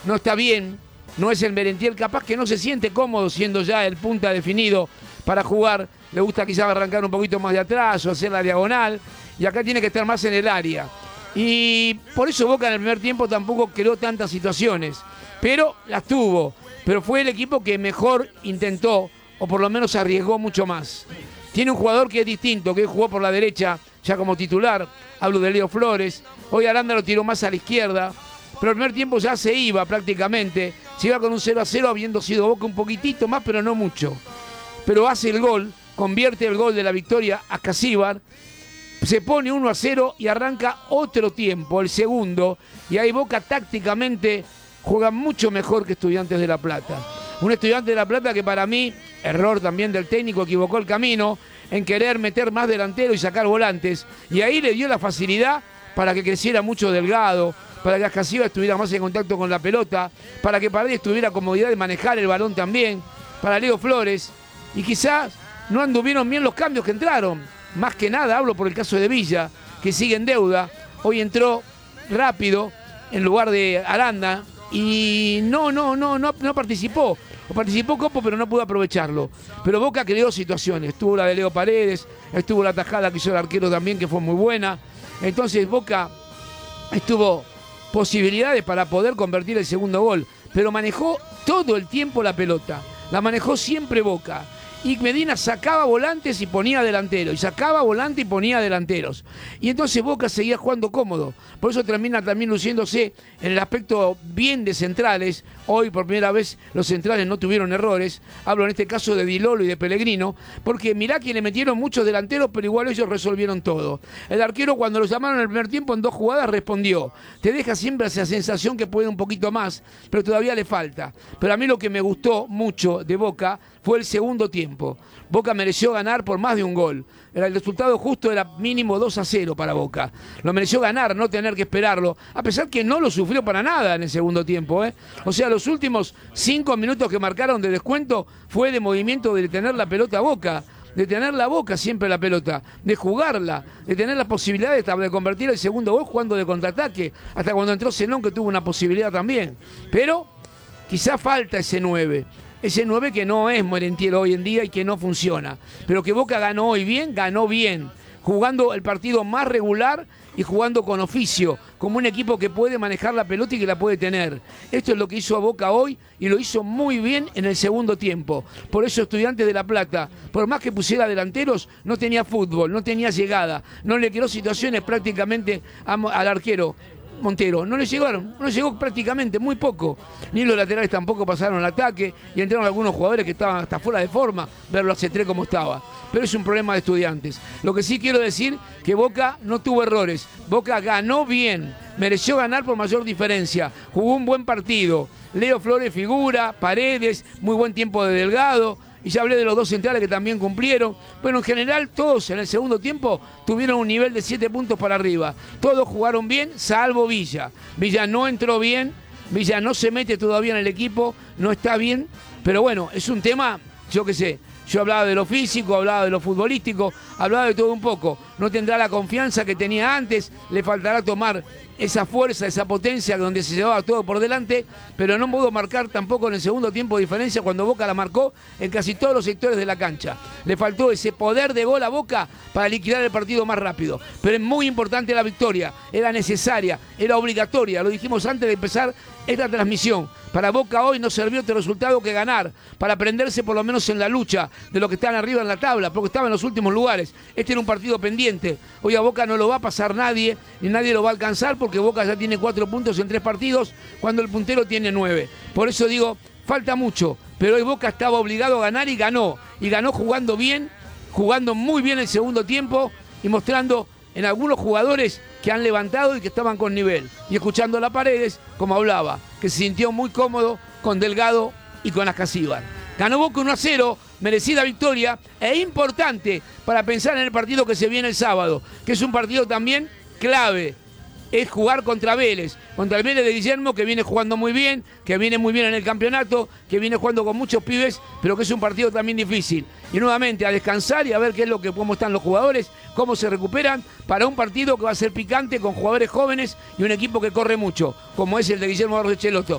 no está bien, no es el Merentiel, capaz que no se siente cómodo siendo ya el punta definido para jugar, le gusta quizás arrancar un poquito más de atrás o hacer la diagonal, y acá tiene que estar más en el área. Y por eso Boca en el primer tiempo tampoco creó tantas situaciones, pero las tuvo, pero fue el equipo que mejor intentó, o por lo menos arriesgó mucho más. Tiene un jugador que es distinto, que jugó por la derecha ya como titular, hablo de Leo Flores, hoy Aranda lo tiró más a la izquierda, pero el primer tiempo ya se iba prácticamente, se iba con un 0-0 habiendo sido Boca un poquitito más, pero no mucho. Pero hace el gol, convierte el gol de la victoria a Casíbar, se pone 1-0 y arranca otro tiempo, el segundo, y ahí Boca tácticamente juega mucho mejor que Estudiantes de La Plata. Un Estudiante de La Plata que para mí, error también del técnico, equivocó el camino en querer meter más delantero y sacar volantes, y ahí le dio la facilidad para que creciera mucho Delgado, para que Ascasiba estuviera más en contacto con la pelota, para que Paredes tuviera comodidad de manejar el balón también, para Leo Flores, y quizás no anduvieron bien los cambios que entraron. Más que nada hablo por el caso de Villa, que sigue en deuda, hoy entró rápido en lugar de Aranda, y no participó. O participó Copo, pero no pudo aprovecharlo. Pero Boca creó situaciones. Estuvo la de Leo Paredes, estuvo la tajada que hizo el arquero también, que fue muy buena. Entonces Boca estuvo posibilidades para poder convertir el segundo gol, pero manejó todo el tiempo la pelota. La manejó siempre Boca. Y Medina sacaba volantes y ponía delanteros, y sacaba volante y ponía delanteros. Y entonces Boca seguía jugando cómodo. Por eso termina también luciéndose en el aspecto bien de centrales. Hoy por primera vez los centrales no tuvieron errores. Hablo en este caso de Di Lolo y de Pellegrino, porque mirá que le metieron muchos delanteros, pero igual ellos resolvieron todo. El arquero cuando lo llamaron en el primer tiempo en 2 jugadas respondió. Te deja siempre esa sensación que puede un poquito más, pero todavía le falta. Pero a mí lo que me gustó mucho de Boca fue el segundo tiempo. Boca mereció ganar por más de un gol. El resultado justo era mínimo 2-0 para Boca. Lo mereció ganar, no tener que esperarlo, a pesar que no lo sufrió para nada en el segundo tiempo, ¿eh? O sea, los últimos 5 minutos que marcaron de descuento fue de movimiento de tener la pelota a Boca, de tener la Boca siempre la pelota, de jugarla, de tener la posibilidad de convertir el segundo gol jugando de contraataque, hasta cuando entró Zenón, que tuvo una posibilidad también. Pero quizá falta ese 9. Ese 9 que no es Merentiel hoy en día y que no funciona. Pero que Boca ganó hoy bien, ganó bien. Jugando el partido más regular y jugando con oficio, como un equipo que puede manejar la pelota y que la puede tener. Esto es lo que hizo a Boca hoy y lo hizo muy bien en el segundo tiempo. Por eso Estudiantes de La Plata, por más que pusiera delanteros, no tenía fútbol, no tenía llegada, no le creó situaciones prácticamente al arquero Montero. No le llegó prácticamente, muy poco. Ni los laterales tampoco pasaron al ataque y entraron algunos jugadores que estaban hasta fuera de forma, verlo a C3 como estaba. Pero es un problema de Estudiantes. Lo que sí quiero decir que Boca no tuvo errores. Boca ganó bien, mereció ganar por mayor diferencia, jugó un buen partido. Leo Flores figura, Paredes, muy buen tiempo de Delgado. Y ya hablé de los 2 centrales que también cumplieron. Bueno, en general todos en el segundo tiempo tuvieron un nivel de 7 puntos para arriba. Todos jugaron bien, salvo Villa. Villa no entró bien, Villa no se mete todavía en el equipo, no está bien. Pero bueno, es un tema, yo qué sé. Yo hablaba de lo físico, hablaba de lo futbolístico, hablaba de todo un poco. No tendrá la confianza que tenía antes, le faltará tomar esa fuerza, esa potencia donde se llevaba todo por delante, pero no pudo marcar tampoco en el segundo tiempo diferencia cuando Boca la marcó en casi todos los sectores de la cancha. Le faltó ese poder de gol a Boca para liquidar el partido más rápido. Pero es muy importante la victoria, era necesaria, era obligatoria, lo dijimos antes de empezar esta transmisión. Para Boca hoy no sirvió otro resultado que ganar, para prenderse por lo menos en la lucha de los que están arriba en la tabla, porque estaban en los últimos lugares. Este era un partido pendiente. Hoy a Boca no lo va a pasar nadie, ni nadie lo va a alcanzar, porque Boca ya tiene 4 puntos en 3 partidos, cuando el puntero tiene 9. Por eso digo, falta mucho, pero hoy Boca estaba obligado a ganar y ganó jugando bien, jugando muy bien el segundo tiempo y mostrando en algunos jugadores que han levantado y que estaban con nivel. Y escuchando a Paredes, como hablaba, que se sintió muy cómodo con Delgado y con Ascasíbar. Ganó Boca 1-0, merecida victoria e importante para pensar en el partido que se viene el sábado, que es un partido también clave. Es jugar contra Vélez el Vélez de Guillermo, que viene jugando muy bien, que viene muy bien en el campeonato, que viene jugando con muchos pibes, pero que es un partido también difícil. Y nuevamente a descansar y a ver cómo están los jugadores, cómo se recuperan para un partido que va a ser picante con jugadores jóvenes y un equipo que corre mucho, como es el de Guillermo Barros Echeloto.